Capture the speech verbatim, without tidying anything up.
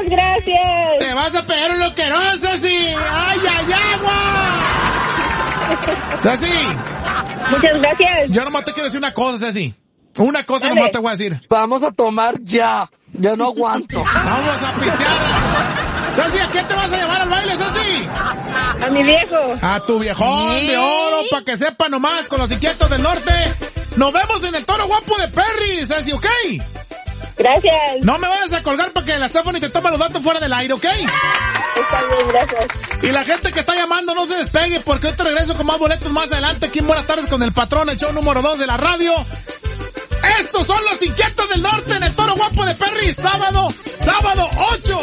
Muchas gracias. Te vas a pegar un loquerón, Ceci. ¡Ay, ay, agua! Ceci. Muchas gracias. Yo nomás te quiero decir una cosa, Ceci. Una cosa Dale. nomás te voy a decir. Vamos a tomar ya. Ya no aguanto. Vamos a pistear. Ceci, ¿a quién te vas a llevar al baile, Ceci? A mi viejo. A tu viejón de oro, para que sepa nomás, con los inquietos del norte. Nos vemos en el Toro Guapo de Perry, Ceci, ¿ok? Gracias. No me vayas a colgar para que la Stephanie te tome los datos fuera del aire, ¿ok? Está bien, gracias. Y la gente que está llamando no se despegue, porque yo te regreso con más boletos más adelante aquí en Buenas Tardes con el Patrón, el show número dos de la radio. Estos son los inquietos del norte en el Toro Guapo de Perry, sábado, sábado ocho